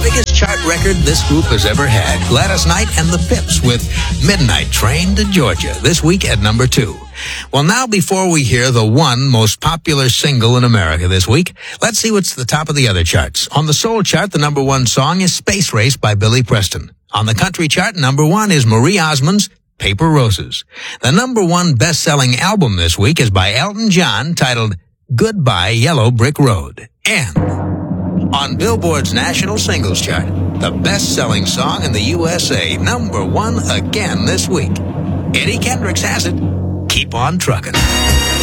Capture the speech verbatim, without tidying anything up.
biggest chart record this group has ever had. Gladys Knight and the Pips with Midnight Train to Georgia, this week at number two. Well, now before we hear the one most popular single in America this week, let's see what's the top of the other charts. On the soul chart, the number one song is Space Race by Billy Preston. On the country chart, number one is Marie Osmond's Paper Roses. The number one best-selling album this week is by Elton John, titled Goodbye Yellow Brick Road. And on Billboard's national singles chart, the best-selling song in the U S A, number one again this week. Eddie Kendricks has it. Keep on trucking.